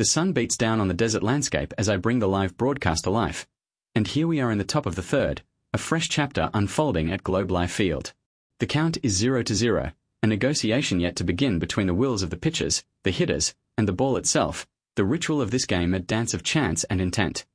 The sun beats down on the desert landscape as I bring the live broadcast to life. And here we are in the top of the third, a fresh chapter unfolding at Globe Life Field. The count is 0-0, a negotiation yet to begin between the wills of the pitchers, the hitters, and the ball itself, the ritual of this game a dance of chance and intent.